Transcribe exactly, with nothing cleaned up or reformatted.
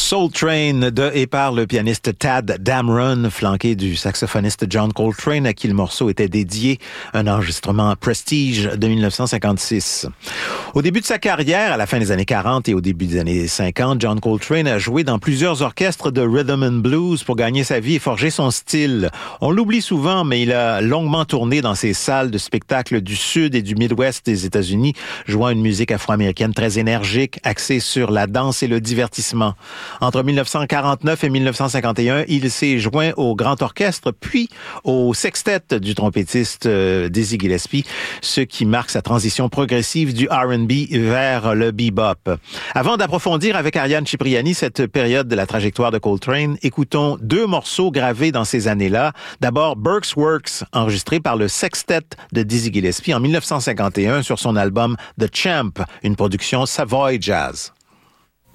Soul Train de et par le pianiste Tadd Dameron, flanqué du saxophoniste John Coltrane, à qui le morceau était dédié, un enregistrement Prestige de dix-neuf cent cinquante-six. Au début de sa carrière, à la fin des années quarante et au début des années cinquante, John Coltrane a joué dans plusieurs orchestres de rhythm and blues pour gagner sa vie et forger son style. On l'oublie souvent, mais il a longuement tourné dans ces salles de spectacle du sud et du Midwest des États-Unis, jouant une musique afro-américaine très énergique, axée sur la danse et le divertissement. Entre dix-neuf cent quarante-neuf et dix-neuf cent cinquante et un, il s'est joint au Grand Orchestre, puis au sextet du trompettiste euh, Dizzy Gillespie, ce qui marque sa transition progressive du R and B vers le bebop. Avant d'approfondir avec Ariane Cipriani cette période de la trajectoire de Coltrane, écoutons deux morceaux gravés dans ces années-là. D'abord, Burke's Works, enregistré par le sextet de Dizzy Gillespie en dix-neuf cent cinquante et un sur son album The Champ, une production Savoy Jazz.